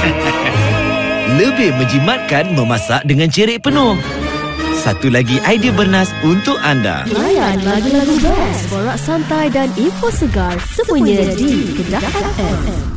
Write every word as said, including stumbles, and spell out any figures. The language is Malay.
Lebih menjimatkan memasak dengan cerik penuh. Satu lagi idea bernas untuk anda. Layan lagu-lagu best, borak santai dan info segar semuanya di Kedah F M.